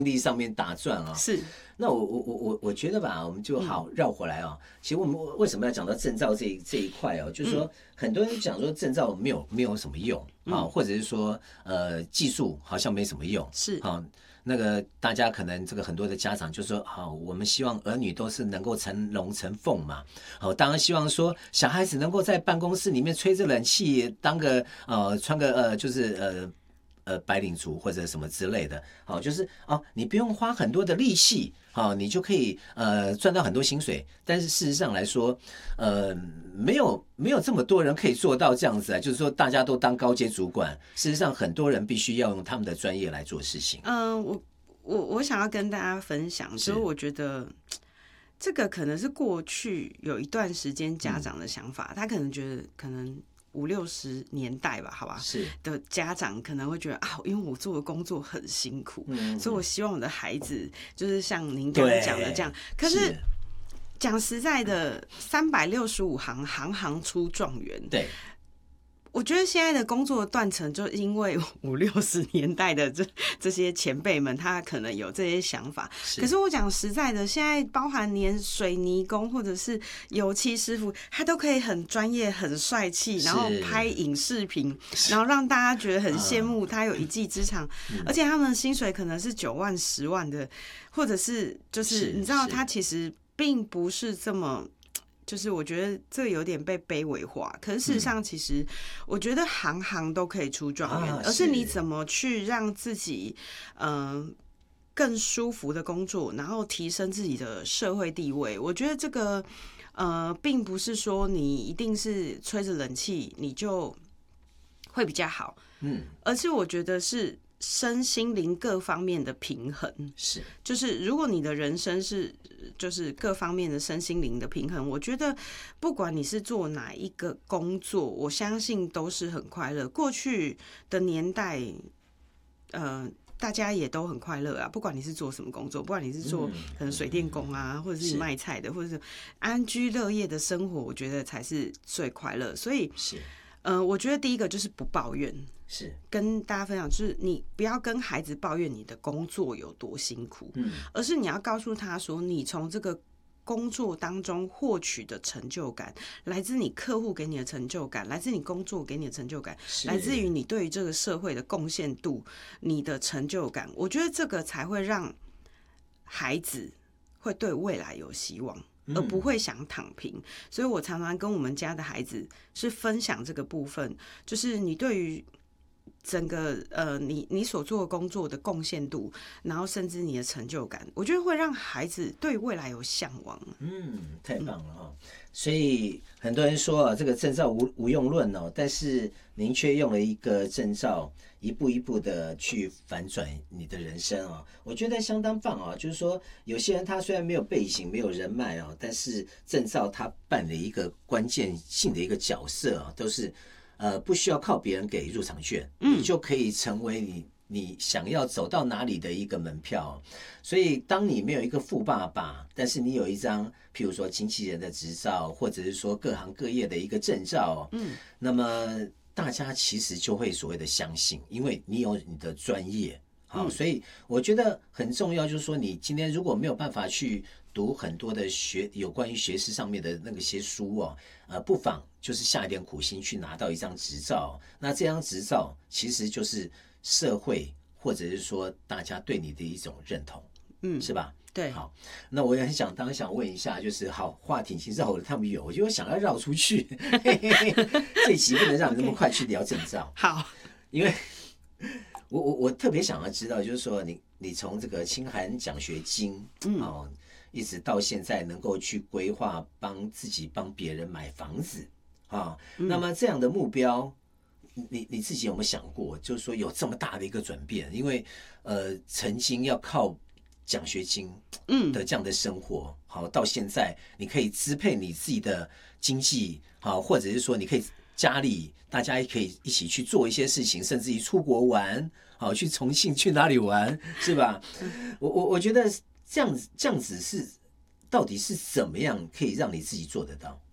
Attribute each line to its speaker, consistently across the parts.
Speaker 1: 力上面打转啊。
Speaker 2: 是。
Speaker 1: 那我觉得吧，我们就好绕回来啊。其实我们为什么要讲到证照这一块哦？就是说，很多人讲说证照没有什么用啊，或者是说技术好像没什么用，
Speaker 2: 是
Speaker 1: 啊。那个大家可能这个很多的家长就说，好，我们希望儿女都是能够成龙成凤嘛，好，当然希望说小孩子能够在办公室里面吹着冷气，当个穿个就是白领族或者什么之类的，好，就是你不用花很多的力气，好，你就可以赚到很多薪水。但是事实上来说，没有这么多人可以做到这样子啊，就是说大家都当高阶主管，事实上很多人必须要用他们的专业来做事情。
Speaker 2: 我想要跟大家分享，所以我觉得这个可能是过去有一段时间家长的想法，他可能觉得可能50-60年代吧，好吧，
Speaker 1: 是
Speaker 2: 的家长可能会觉得因为我做的工作很辛苦，所以我希望我的孩子就是像您刚刚讲的这样。可是讲实在的，365行，行行出状元。
Speaker 1: 对。
Speaker 2: 我觉得现在的工作断层，就因为50-60年代的这些前辈们，他可能有这些想法。可是我讲实在的，现在包含连水泥工或者是油漆师傅，他都可以很专业、很帅气，然后拍影视频，然后让大家觉得很羡慕他有一技之长，而且他们的薪水可能是9万、10万的，或者是就是你知道，他其实并不是这么。就是我觉得这有点被卑微化，可是事实上，其实我觉得行行都可以出状元，而是你怎么去让自己更舒服的工作，然后提升自己的社会地位。我觉得这个并不是说你一定是吹着冷气你就会比较好，而是我觉得是身心灵各方面的平衡，就是如果你的人生是就是各方面的身心灵的平衡，我觉得不管你是做哪一个工作，我相信都是很快乐。过去的年代，大家也都很快乐啊，不管你是做什么工作，不管你是做可能水电工啊，或者是卖菜的，或者是安居乐业的生活，我觉得才是最快乐。所以我觉得第一个就是不抱怨，跟大家分享，就是你不要跟孩子抱怨你的工作有多辛苦，而是你要告诉他说，你从这个工作当中获取的成就感，来自你客户给你的成就感，来自你工作给你的成就感，来自于你对于这个社会的贡献度，你的成就感。我觉得这个才会让孩子会对未来有希望，而不会想躺平。所以我常常跟我们家的孩子是分享这个部分，就是你对于整个你所做的工作的贡献度，然后甚至你的成就感，我觉得会让孩子对未来有向往。
Speaker 1: 太棒了哈！所以很多人说这个证照无用论哦，但是您却用了一个证照，一步一步的去反转你的人生啊，我觉得相当棒啊！就是说，有些人他虽然没有背景、没有人脉啊，但是证照他扮了一个关键性的一个角色啊，都是不需要靠别人给入场券，你就可以成为你想要走到哪里的一个门票。所以当你没有一个富爸爸，但是你有一张譬如说经纪人的执照，或者是说各行各业的一个证照，那么大家其实就会所谓的相信，因为你有你的专业。好，所以我觉得很重要，就是说你今天如果没有办法去读很多的有关于学识上面的那些书哦，不妨就是下一点苦心去拿到一张执照。那这张执照其实就是社会或者是说大家对你的一种认同，是吧？
Speaker 2: 对。
Speaker 1: 好，那我也很想问一下，就是好话题其实绕了他们远，我就想要绕出去，这一集不能让你那么快去聊证照。
Speaker 2: 好，
Speaker 1: 因为我特别想要知道，就是说你从这个清寒奖学金，一直到现在能够去规划帮自己帮别人买房子啊，那么这样的目标，你自己有没有想过，就是说有这么大的一个转变？因为曾经要靠奖学金的这样的生活，好，到现在你可以支配你自己的经济，好，或者是说你可以家里大家也可以一起去做一些事情，甚至于出国玩，好，去重庆去哪里玩，是吧？我觉得这样子是到底是怎么样可以让你自己做得到？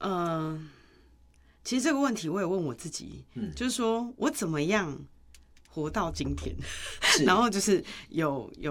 Speaker 2: 其实这个问题我也问我自己，就是说我怎么样活到今天，然后就是有